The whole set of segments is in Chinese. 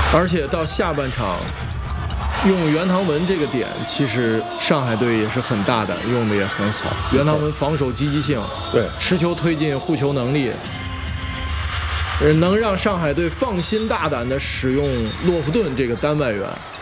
而且到下半场，用袁唐文这个点，其实上海队也是很大胆，用的也很好。袁唐文防守积极性， 对， 持球推进、护球能力，能让上海队放心大胆地使用洛夫顿这个单外援。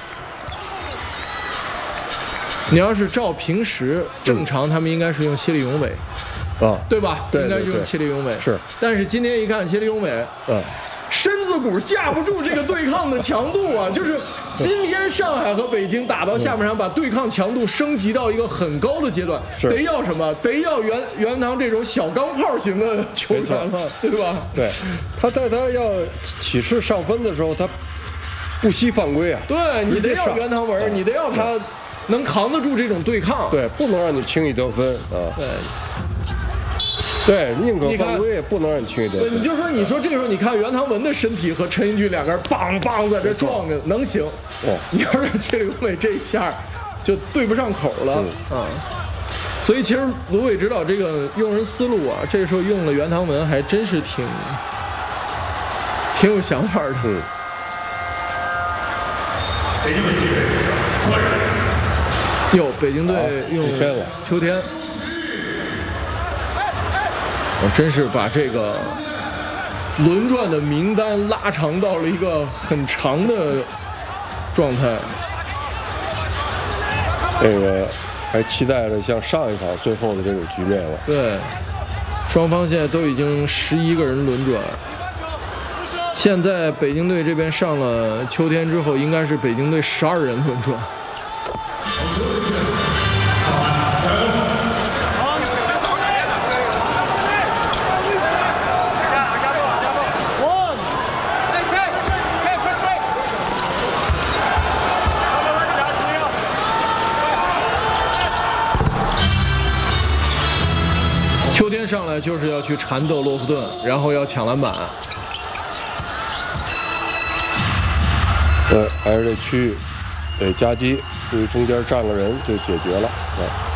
你要是照平时正常，他们应该是用谢立永伟，对吧？ 对， 应该是用谢立永伟。 是， 但是今天一看谢立永伟，身子骨架不住这个对抗的强度啊！就是今天上海和北京打到下半场，把对抗强度升级到一个很高的阶段，得要什么？得要袁唐这种小钢炮型的球员了，对吧？ 对，他在他要起势上分的时候，他不惜犯规啊！ 对，你得要袁唐文，你得要他能扛得住这种对抗， 对，不能让你轻易得分啊！对，宁可犯规也不能让你轻易得分。 你说这个时候，你看袁唐文的身体和陈英俊两个人梆梆在这撞着，能行？你要是谢立永伟这一下，就对不上口了啊！所以其实卢伟指导这个用人思路啊，这时候用了袁唐文，还真是挺有想法的。北京队用秋天。我真是把这个轮转的名单拉长到了一个很长的状态。 这个还期待着像上一场最后的这种局面了。 对，双方现在都已经11个人轮转。现在北京队这边上了秋天之后，应该是北京队12人轮转。秋天上来就是要去缠斗洛夫顿，然后要抢篮板。 还是这区域得夹击，注意中间站个人就解决了。